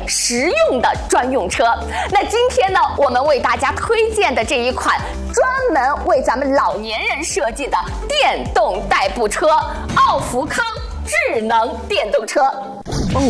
实用的专用车。那今天呢，我们为大家推荐的这一款专门为咱们老年人设计的电动代步车——奥福康智能电动车。